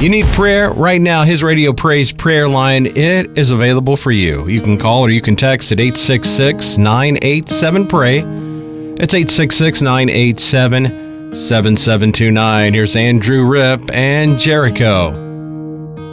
You need prayer? Right now, His Radio Praise prayer line, it is available for you. You can call or you can text at 866-987-PRAY. It's 866-987-7729. Here's Andrew Ripp and Jericho.